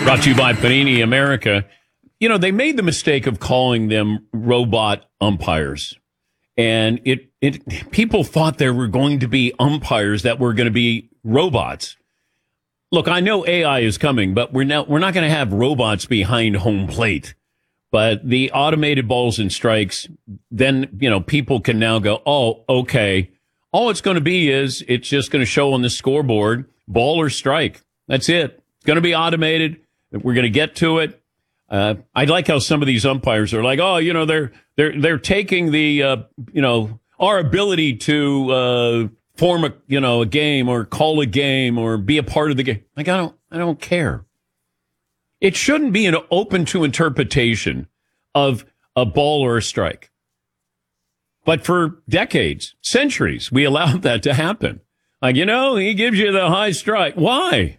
Brought to you by Panini America. You know, they made the mistake of calling them robot umpires. And people thought there were going to be umpires that were going to be robots. Look, I know AI is coming, but we're not going to have robots behind home plate. But the automated balls and strikes, then, people can now go, oh, okay. All it's going to be is it's just going to show on the scoreboard, ball or strike. That's it. It's going to be automated. We're going to get to it. I like how some of these umpires are like, oh, they're taking the, our ability to form a game or call a game or be a part of the game. Like, I don't care. It shouldn't be an open to interpretation of a ball or a strike. But for decades, centuries, we allowed that to happen. Like, he gives you the high strike. Why?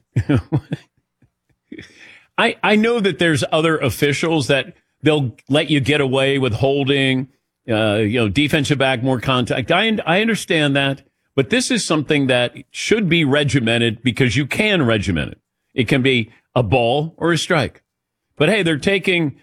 I know that there's other officials that they'll let you get away with holding, defensive back, more contact. I understand that, but this is something that should be regimented because you can regiment it. It can be a ball or a strike. But hey, they're taking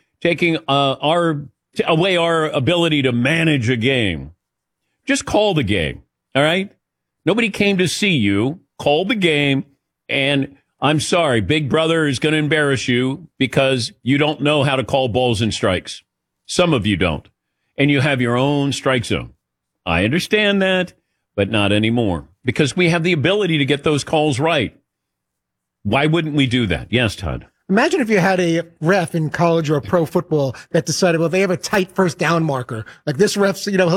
away our ability to manage a game. Just call the game, all right? Nobody came to see you. Call the game, and I'm sorry, Big Brother is going to embarrass you because you don't know how to call balls and strikes. Some of you don't. And you have your own strike zone. I understand that, but not anymore because we have the ability to get those calls right. Why wouldn't we do that? Yes, Todd. Imagine if you had a ref in college or pro football that decided, well, they have a tight first down marker. Like this ref's,